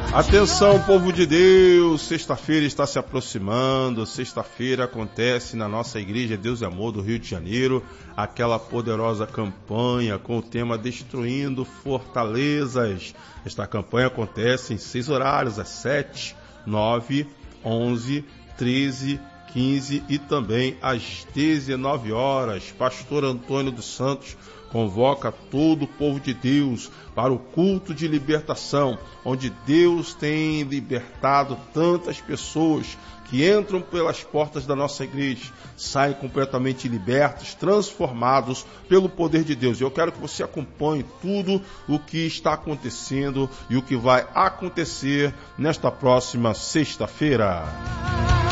Atenção, povo de Deus, sexta-feira está se aproximando, sexta-feira acontece na nossa igreja Deus e Amor do Rio de Janeiro, aquela poderosa campanha com o tema Destruindo Fortalezas. Esta campanha acontece em 6 horários, às 7, 9, 11, 13, 15 e também às 19 horas. Pastor Antônio dos Santos convoca todo o povo de Deus para o culto de libertação, onde Deus tem libertado tantas pessoas que entram pelas portas da nossa igreja, saem completamente libertos, transformados pelo poder de Deus. Eu quero que você acompanhe tudo o que está acontecendo e o que vai acontecer nesta próxima sexta-feira.